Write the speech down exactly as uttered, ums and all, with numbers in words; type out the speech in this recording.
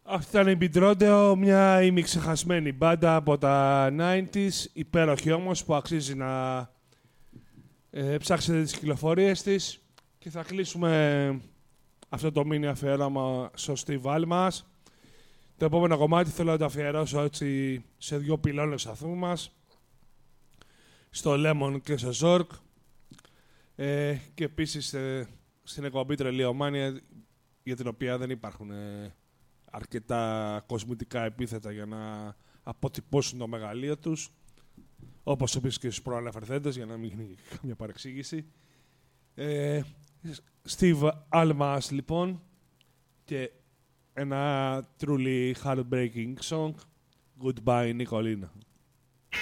Αυτή ήταν η Μπιτρόντεο, μια ημιξεχασμένη μπάντα από τα ενενήντα, υπέροχη όμως που αξίζει να ε, ψάξετε τις κυκλοφορίες της. Και θα κλείσουμε αυτό το μίνι αφιέρωμα στο Steve Almas. Το επόμενο κομμάτι θέλω να το αφιερώσω έτσι σε δύο πυλώνες σταθμού μας, στο Lemon και στο Zork. Ε, και επίσης ε, στην εκπομπή Τρελιομάνια, για την οποία δεν υπάρχουν ε, αρκετά κοσμητικά επίθετα για να αποτυπώσουν το μεγαλείο τους, όπως επίσης και στους προαναφερθέντες, για να μην γίνει καμία παρεξήγηση. Ε, Steve Almas λοιπόν, και ένα truly heartbreaking song, Goodbye Nicolina.